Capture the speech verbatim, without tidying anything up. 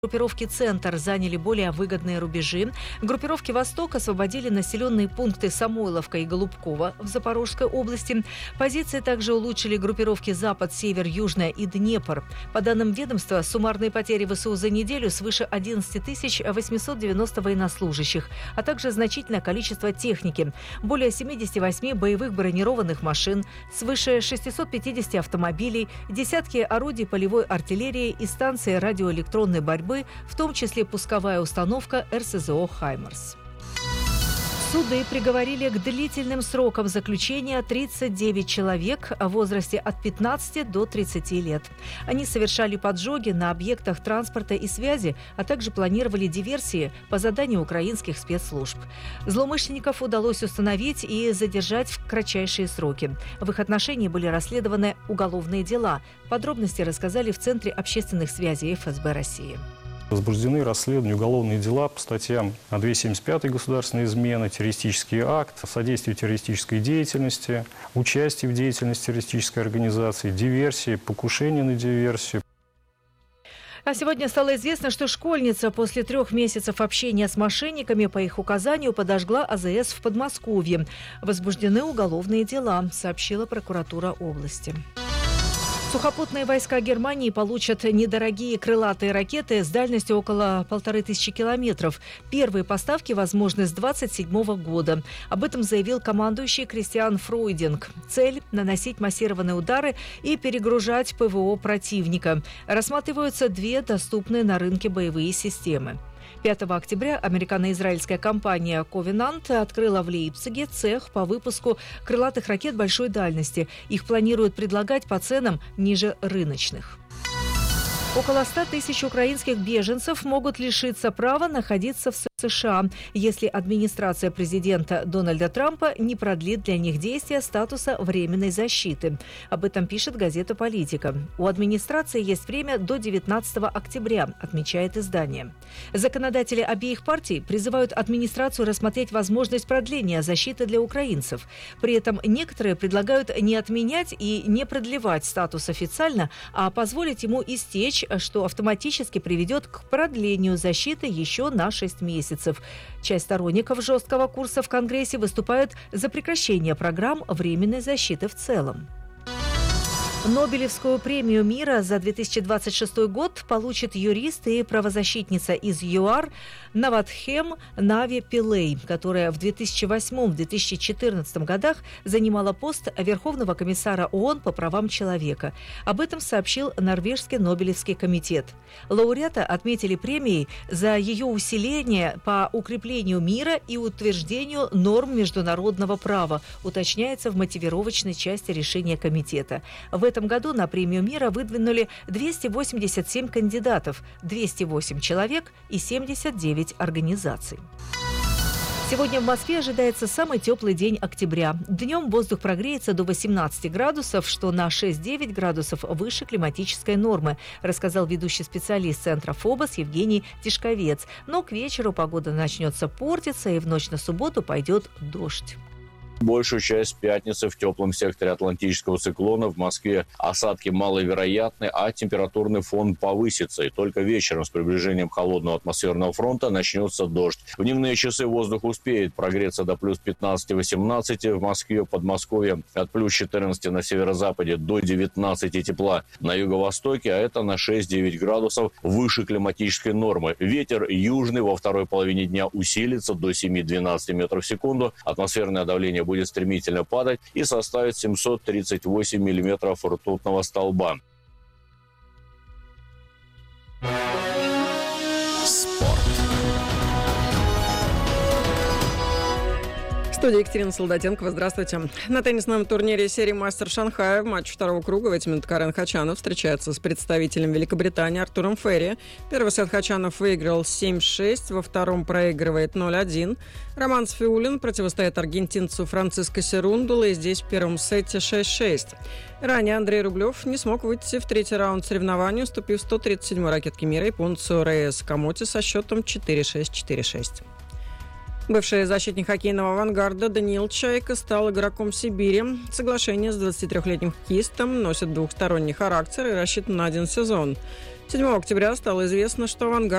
Группировки «Центр» заняли более выгодные рубежи. Группировки «Восток» освободили населенные пункты Самойловка и Голубково в Запорожской области. Позиции также улучшили группировки «Запад», «Север», «Южная» и «Днепр». По данным ведомства, суммарные потери ВСУ за неделю свыше одиннадцати тысяч восьмисот девяноста военнослужащих, а также значительное количество техники. Более семидесяти восьми боевых бронированных машин, свыше шестисот пятидесяти автомобилей, десятки орудий полевой артиллерии и станции радиоэлектронной борьбы, в том числе пусковая установка эр эс зэ о «Хаймарс». Суды приговорили к длительным срокам заключения тридцать девять человек в возрасте от пятнадцати до тридцати лет. Они совершали поджоги на объектах транспорта и связи, а также планировали диверсии по заданию украинских спецслужб. Злоумышленников удалось установить и задержать в кратчайшие сроки. В их отношении были расследованы уголовные дела. Подробности рассказали в Центре общественных связей эф эс бэ России. Возбуждены расследования, уголовные дела по статьям двести семьдесят пятая государственная измена, террористический акт, содействие террористической деятельности, участие в деятельности террористической организации, диверсии, покушение на диверсию. А сегодня стало известно, что школьница после трех месяцев общения с мошенниками по их указанию подожгла а зэ эс в Подмосковье. Возбуждены уголовные дела, сообщила прокуратура области. Сухопутные войска Германии получат недорогие крылатые ракеты с дальностью около полторы тысячи километров. Первые поставки возможны с двадцать седьмого года. Об этом заявил командующий Кристиан Фройдинг. Цель – наносить массированные удары и перегружать пэ вэ о противника. Рассматриваются две доступные на рынке боевые системы. пятого октября американо-израильская компания «Ковенант» открыла в Лейпциге цех по выпуску крылатых ракет большой дальности. Их планируют предлагать по ценам ниже рыночных. Около ста тысяч украинских беженцев могут лишиться права находиться в США, если администрация президента Дональда Трампа не продлит для них действия статуса временной защиты. Об этом пишет газета «Политика». У администрации есть время до девятнадцатого октября, отмечает издание. Законодатели обеих партий призывают администрацию рассмотреть возможность продления защиты для украинцев. При этом некоторые предлагают не отменять и не продлевать статус официально, а позволить ему истечь, что автоматически приведет к продлению защиты еще на шесть месяцев. Часть сторонников жесткого курса в Конгрессе выступают за прекращение программ временной защиты в целом. Нобелевскую премию мира за две тысячи двадцать шестой год получит юрист и правозащитница из ЮАР Наватхем Нави Пилей, которая в две тысячи восьмом — две тысячи четырнадцатом годах занимала пост Верховного комиссара ООН по правам человека. Об этом сообщил Норвежский Нобелевский комитет. Лауреата отметили премией за ее усиление по укреплению мира и утверждению норм международного права, уточняется в мотивировочной части решения комитета. В В этом году на премию мира выдвинули двести восемьдесят семь кандидатов, двести восемь человек и семьдесят девять организаций. Сегодня в Москве ожидается самый теплый день октября. Днем воздух прогреется до восемнадцати градусов, что на шесть-девять градусов выше климатической нормы, рассказал ведущий специалист Центра ФОБОС Евгений Тишковец. Но к вечеру погода начнется портиться, и в ночь на субботу пойдет дождь. Большую часть пятницы в теплом секторе атлантического циклона в Москве осадки маловероятны, а температурный фон повысится. И только вечером с приближением холодного атмосферного фронта начнется дождь. В дневные часы воздух успеет прогреться до плюс пятнадцати-восемнадцати в Москве, Подмосковье, от плюс четырнадцати на северо-западе до девятнадцати тепла на юго-востоке, а это на шесть-девять градусов выше климатической нормы. Ветер южный во второй половине дня усилится до семи-двенадцати метров в секунду. Атмосферное давление будет будет стремительно падать и составит семьсот тридцать восемь миллиметров ртутного столба. Студия Екатерина Солдатенкова. Здравствуйте. На теннисном турнире серии «Мастер Шанхая» в матче второго круга в эти минуты Карен Хачанов встречается с представителем Великобритании Артуром Ферри. Первый сет Хачанов выиграл семь-шесть, во втором проигрывает ноль-один. Роман Сфиулин противостоит аргентинцу Франциско Серундуло, и здесь в первом сете шесть-шесть. Ранее Андрей Рублев не смог выйти в третий раунд соревнований, уступив сто тридцать седьмой ракетке мира японцу Рейес Камоти со счетом четыре-шесть, четыре-шесть. Бывший защитник хоккейного «Авангарда» Даниил Чайка стал игроком Сибири. Соглашение с двадцатитрёхлетним хоккеистом носит двухсторонний характер и рассчитан на один сезон. седьмого октября стало известно, что «Авангард»